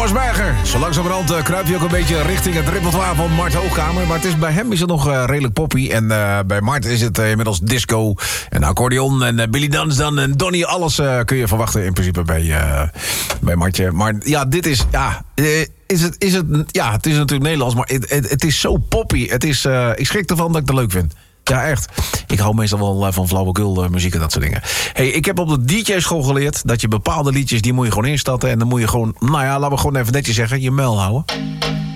Thomas Berger. Zo langzamerhand kruipt hij ook een beetje richting het repertoire van Mart Hoogkamer. Maar bij hem is het nog redelijk poppy. En bij Mart is het inmiddels disco en accordeon en Billy Dunstan en Donny. Alles kun je verwachten in principe bij Martje. Maar ja, dit is... Ja, het is natuurlijk Nederlands, maar het is zo poppy. Ik schrik ervan dat ik het leuk vind. Ja, echt. Ik hou meestal wel van flauwekul muziek en dat soort dingen. Hey, ik heb op de DJ-school geleerd dat je bepaalde liedjes, die moet je gewoon instarten. En dan moet je gewoon, laten we gewoon even netjes zeggen, je muil houden.